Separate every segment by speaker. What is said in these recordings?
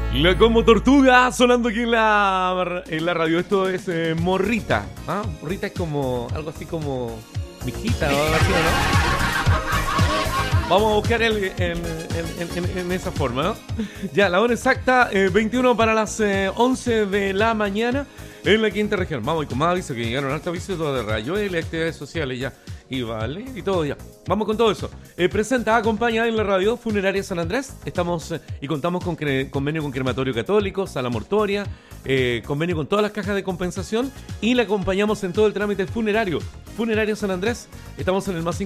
Speaker 1: La como tortuga sonando aquí en la radio. Esto es morrita. ¿Ah? Morrita es como algo así como mijita o algo así, ¿no? Vamos a buscar en esa forma, ¿no? Ya, la hora exacta, 21 para las 11 de la mañana en la quinta región. Vamos, y con más aviso que llegaron hartos avisos de radio y las actividades sociales ya. Y vale, y todo ya. Vamos con todo eso. Presenta, acompaña en la radio Funeraria San Andrés. Estamos y contamos con convenio con Crematorio Católico, Sala Mortuoria, convenio con todas las cajas de compensación y la acompañamos en todo el trámite funerario. Funeraria San Andrés. Estamos en el más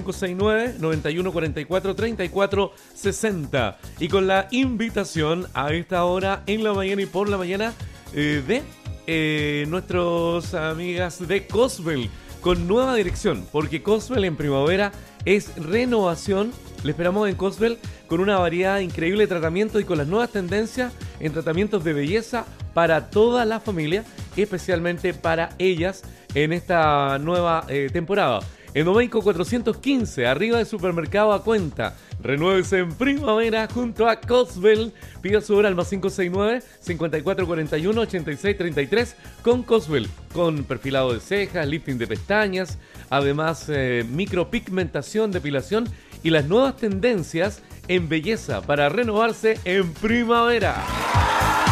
Speaker 1: 569-9144-3460. Y con la invitación a esta hora en la mañana y por la mañana de nuestras amigas de Cosbel. Con nueva dirección, porque Cosbel en primavera es renovación. Le esperamos en Cosbel con una variedad increíble de tratamientos y con las nuevas tendencias en tratamientos de belleza para toda la familia, especialmente para ellas en esta nueva temporada. En Domeico 415, arriba del supermercado A Cuenta. Renuévese en primavera junto a Cosbel. Pida su hora al más 569-5441-8633 con Cosbel. Con perfilado de cejas, lifting de pestañas, además micropigmentación, depilación y las nuevas tendencias en belleza para renovarse en primavera.